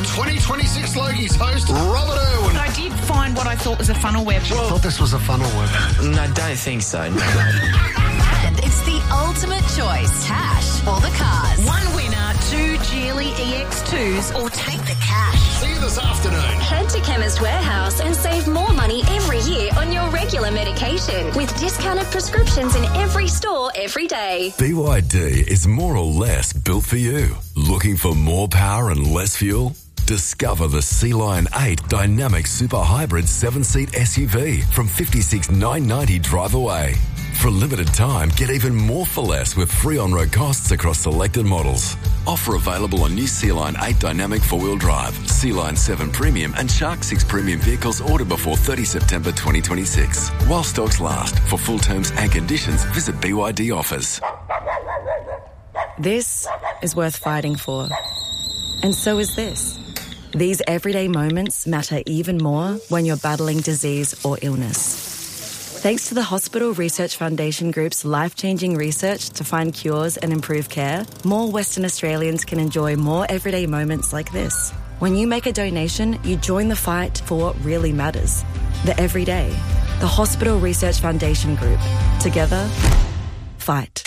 2026 Logies host, Robert Irwin. I did find what I thought was a funnel web. I thought this was a funnel web. I don't think so, no. And it's the ultimate choice. Cash or the cars. One winner, 2 Geely EX2s, or take the cash. See you this afternoon. Head to Chemist Warehouse and save more money every year on your regular medication with discounted prescriptions in every store every day. BYD is more or less built for you. Looking for more power and less fuel? Discover the Sea Lion 8 Dynamic Super Hybrid 7-seat SUV from $56,990 drive away. For a limited time, get even more for less with free on-road costs across selected models. Offer available on new Sea Lion 8 Dynamic 4-wheel drive, Sea Lion 7 Premium and Shark 6 Premium vehicles ordered before 30 September 2026. While stocks last. For full terms and conditions, visit BYD offers. This is worth fighting for. And so is this. These everyday moments matter even more when you're battling disease or illness. Thanks to the Hospital Research Foundation Group's life-changing research to find cures and improve care, more Western Australians can enjoy more everyday moments like this. When you make a donation, you join the fight for what really matters. The everyday. The Hospital Research Foundation Group. Together, fight.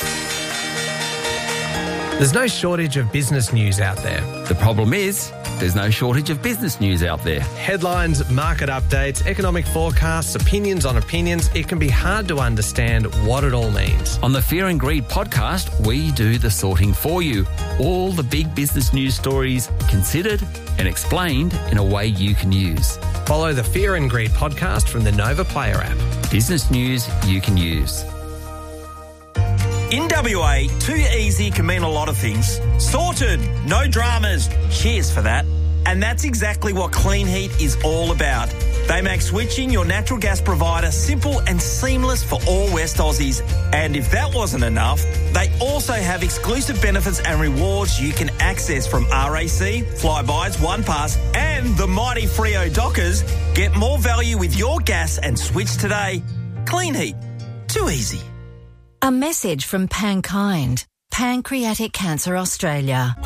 There's no shortage of business news out there. The problem is, there's no shortage of business news out there. Headlines, market updates, economic forecasts, opinions on opinions. It can be hard to understand what it all means. On the Fear and Greed podcast, we do the sorting for you. All the big business news stories considered and explained in a way you can use. Follow the Fear and Greed podcast from the Nova Player app. Business news you can use. In WA, too easy can mean a lot of things. Sorted, no dramas, cheers for that. And that's exactly what Clean Heat is all about. They make switching your natural gas provider simple and seamless for all West Aussies. And if that wasn't enough, they also have exclusive benefits and rewards you can access from RAC, Flybuys, OnePass and the mighty Freo Dockers. Get more value with your gas and switch today. Clean Heat, too easy. A message from Pankind, Pancreatic Cancer Australia.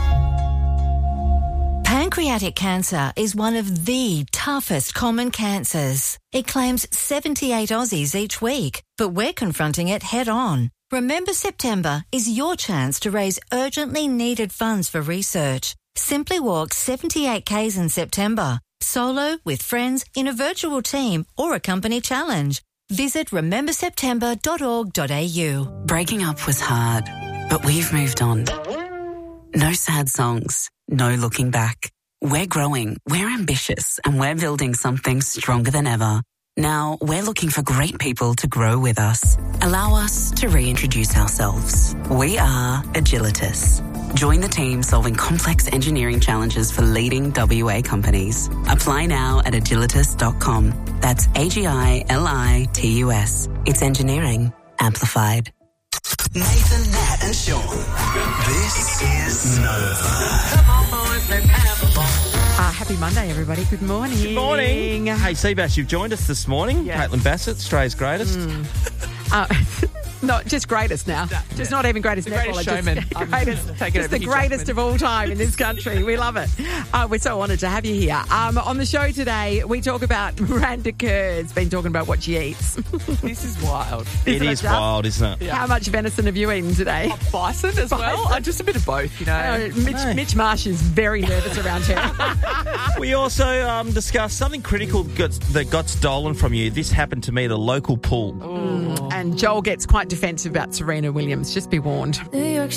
Pancreatic cancer is one of the toughest common cancers. It claims 78 Aussies each week, but we're confronting it head on. Remember September is your chance to raise urgently needed funds for research. Simply walk 78 Ks in September, solo, with friends, in a virtual team or a company challenge. Visit rememberseptember.org.au. Breaking up was hard, but we've moved on. No sad songs, no looking back. We're growing, we're ambitious, and we're building something stronger than ever. Now, we're looking for great people to grow with us. Allow us to reintroduce ourselves. We are Agilitas. Join the team solving complex engineering challenges for leading WA companies. Apply now at agilitas.com. That's AGILITUS. It's engineering amplified. Nathan, Nat and Sean. This is Nova. Come on, boys, let's have a ball. Happy Monday, everybody. Good morning. Good morning. Hey, Seabass, you've joined us this morning. Yes. Caitlin Bassett, Australia's greatest. Not just greatest now. Just not even greatest netballer. Showman. Just the greatest of all time in this country. We love it. We're so honoured to have you here. On the show today, we talk about Miranda Kerr's been talking about what she eats. This is wild. It is wild, isn't it? Yeah. How much venison have you eaten today? Bison as well. Just a bit of both, you know. Mitch Marsh is very nervous around here. We also discussed something critical that got stolen from you. This happened to me at a local pool. And Joel gets quite defensive about Serena Williams. Just be warned. New York